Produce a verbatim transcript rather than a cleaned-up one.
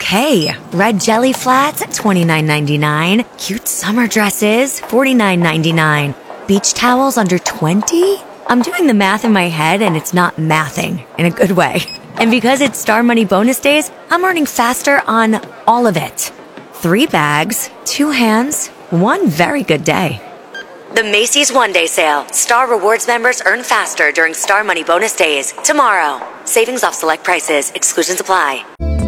Okay, red jelly flats at twenty-nine ninety-nine. Cute summer dresses, forty-nine ninety-nine. Beach towels under twenty? I'm doing the math in my head and it's not mathing in a good way. And because it's Star Money bonus days, I'm earning faster on all of it. Three bags, two hands, one very good day. The Macy's One Day Sale. Star Rewards members earn faster during Star Money bonus days. Tomorrow. Savings off select prices. Exclusions apply.